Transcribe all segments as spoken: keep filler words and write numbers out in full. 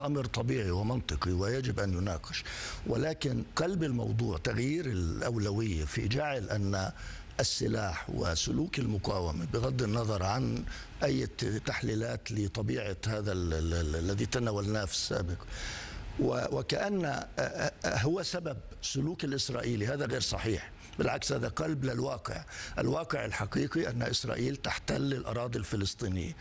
أمر طبيعي ومنطقي ويجب أن يناقش، ولكن قلب الموضوع تغيير الأولوية في جعل أن السلاح وسلوك المقاومة بغض النظر عن أي تحليلات لطبيعة هذا الذي تناولناه في السابق، وكأن هو سبب سلوك الإسرائيلي، هذا غير صحيح. بالعكس، هذا قلب للواقع. الواقع الحقيقي أن إسرائيل تحتل الأراضي الفلسطينية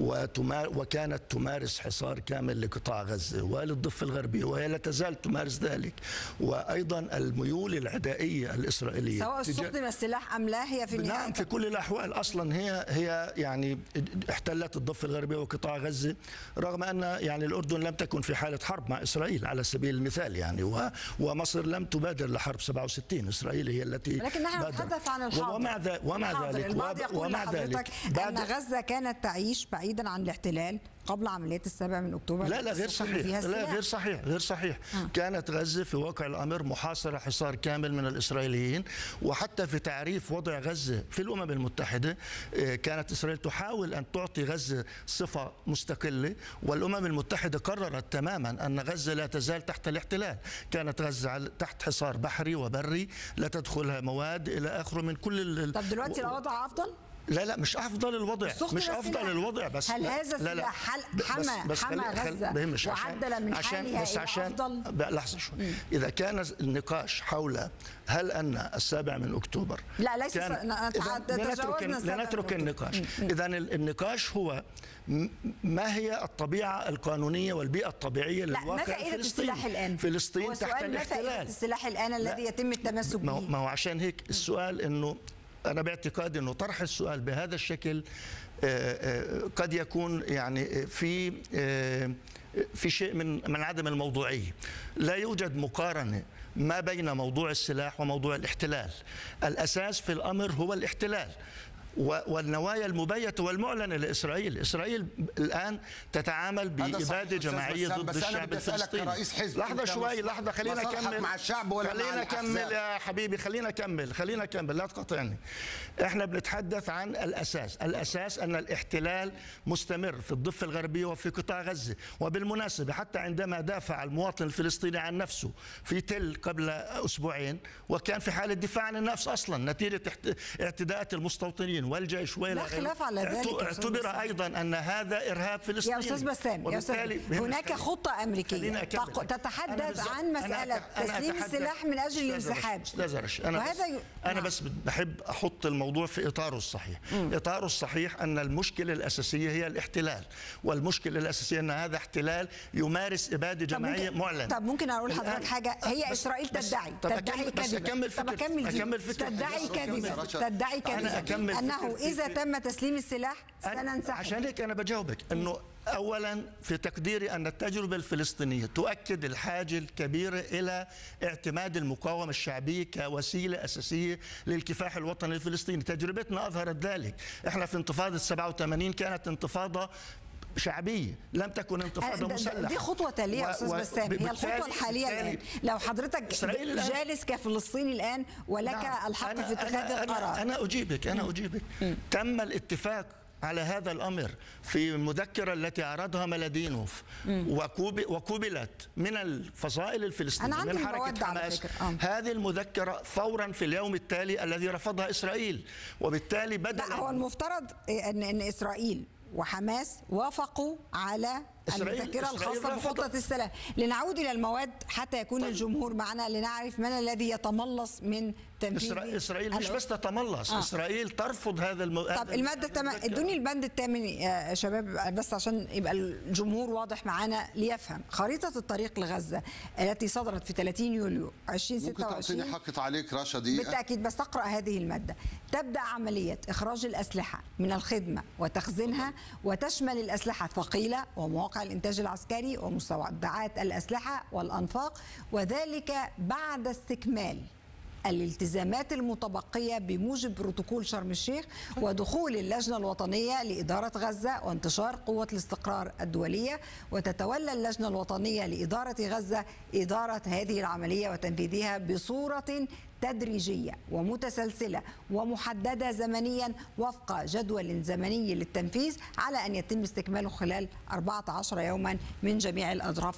وكانت تمارس حصار كامل لقطاع غزة وللضفة الغربية، وهي لا تزال تمارس ذلك. وأيضا الميول العدائية الإسرائيلية سواء استخدم السلاح أم لا، هي في النهاية نعم في كل الأحوال أصلا هي هي يعني احتلت الضفة الغربية وقطاع غزة، رغم أن يعني الأردن لم تكن في حالة حرب مع إسرائيل على سبيل المثال يعني، ومصر لم تبادر لحرب سبعة وستين، إسرائيل هي التي لكن نحن نتحدث عن الحاضر. ومع ذلك ومع ذلك البعض يقول ومع لحضرتك أن غزة كانت تعيش بعيدا عن الاحتلال قبل عمليات السابع من أكتوبر. لا لا غير صحيح، لا غير صحيح غير صحيح آه. كانت غزة في واقع الأمر محاصرة حصار كامل من الإسرائيليين، وحتى في تعريف وضع غزة في الأمم المتحدة كانت إسرائيل تحاول أن تعطي غزة صفة مستقلة، والأمم المتحدة قررت تماما أن غزة لا تزال تحت الاحتلال. كانت غزة تحت حصار بحري وبري، لا تدخلها مواد إلى آخره من كل ال... طب دلوقتي الوضع أفضل؟ لا لا مش افضل الوضع، مش افضل الوضع، بس هل هذا السلاح حمى حمى غزه وعدل من حالها الى افضل؟ لحظه شوي، اذا كان النقاش حول هل ان السابع من اكتوبر لا ليس تجاوزنا لنترك النقاش. اذا النقاش هو ما هي الطبيعه القانونيه والبيئه الطبيعيه للواقع الفلسطيني. الآن فلسطين تحت الاحتلال. ما فائدة السلاح الان الذي يتم التمسك به؟ ما هو عشان هيك السؤال انه أنا باعتقادي أنه طرح السؤال بهذا الشكل قد يكون يعني في في شيء من من عدم الموضوعية. لا يوجد مقارنة ما بين موضوع السلاح وموضوع الاحتلال. الأساس في الأمر هو الاحتلال والنوايا المبيتة والمعلنة لإسرائيل. إسرائيل الآن تتعامل بإبادة جماعية ضد الشعب الفلسطيني. لحظة شوي، لحظة خلينا نكمل مع الشعب ولا خلينا نكمل يا حبيبي، خلينا نكمل خلينا نكمل لا تقاطعني. احنا بنتحدث عن الأساس. الأساس أن الاحتلال مستمر في الضفة الغربية وفي قطاع غزة. وبالمناسبة حتى عندما دافع المواطن الفلسطيني عن نفسه في تل قبل أسبوعين، وكان في حالة دفاع عن النفس أصلا نتيجة اعتداءات المستوطنين والجيش لا خلاف على ذلك. اعتبر ايضا ان هذا ارهاب فلسطيني. يا استاذ بسام، يا أستاذ هناك خطه امريكيه تتحدث عن مساله تسليم السلاح من اجل الانسحاب. انا بس انا بس بحب احط الموضوع في اطاره الصحيح. م. اطاره الصحيح ان المشكله الاساسيه هي الاحتلال، والمشكله الاساسيه ان هذا احتلال يمارس اباده جماعيه معلنه. طب ممكن اقول لحضرتك حاجه؟ هي اسرائيل تدعي تدعي كذبا. طب اكمل تدعي كذبا تدعي كذبا انه إذا تم تسليم السلاح سننسحب. عشان هيك أنا بجاوبك أنه أولا في تقديري أن التجربة الفلسطينية تؤكد الحاجة الكبيرة إلى اعتماد المقاومة الشعبية كوسيلة أساسية للكفاح الوطني الفلسطيني. تجربتنا أظهرت ذلك. إحنا في انتفاضة سبعة وثمانين كانت انتفاضة شعبية، لم تكن انتفاضة مسلحة. دي خطوة تالية يا أستاذ بسام. هي الخطوة الحالية الآن. لو حضرتك جالس كفلسطيني الآن ولك نعم. الحق أنا في اتخاذ أنا القرار. أنا, أنا أجيبك أنا أجيبك م. تم الاتفاق على هذا الأمر في المذكرة التي عرضها ملادينوف وقبلت من الفصائل الفلسطينية من حركة حماس. هذه المذكرة فورا في اليوم التالي الذي رفضها إسرائيل، وبالتالي بدأ لا هو المفترض أن أن إسرائيل وحماس وافقوا على المذكرة الخاصة بخطة السلام. لنعود إلى المواد حتى يكون طيب. الجمهور معنا لنعرف من الذي يتملص من تنفيذ إسرائيل. مش بس تتملص، آه. إسرائيل ترفض هذا الم... طب المادة الثامنة، ادوني البند الثامن يا شباب بس عشان يبقى الجمهور واضح معانا ليفهم. خريطة الطريق لغزة التي صدرت في ثلاثين يوليو ألفين وستة وعشرين. ممكن تعطيني حق تعليق رشا دقيقة؟ بالتأكيد، بس أقرأ هذه المادة. تبدأ عملية إخراج الأسلحة من الخدمة وتخزينها، وتشمل الأسلحة الثقيلة ومواقع الإنتاج العسكري ومستودعات الأسلحة والأنفاق، وذلك بعد استكمال الالتزامات المتبقية بموجب بروتوكول شرم الشيخ ودخول اللجنة الوطنية لإدارة غزة وانتشار قوة الاستقرار الدولية. وتتولى اللجنة الوطنية لإدارة غزة إدارة هذه العملية وتنفيذها بصورة تدريجية ومتسلسلة ومحددة زمنيا وفق جدول زمني للتنفيذ، على أن يتم استكماله خلال أربعة عشر يوما من جميع الأطراف